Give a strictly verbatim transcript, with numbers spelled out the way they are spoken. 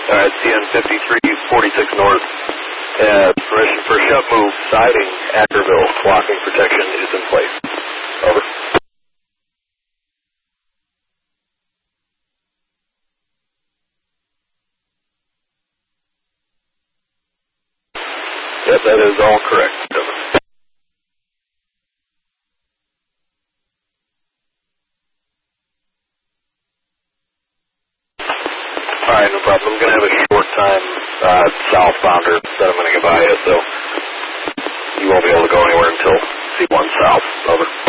Alright, C N fifty-three forty-six North. Uh, permission for shove move, siding, Ackerville, blocking protection is in place. Over. Yep, that is all correct. Over. Alright, no problem. I'm going to have a short time uh, southbounder that I'm going to get by you, so you won't be able to go anywhere until C one south. Over.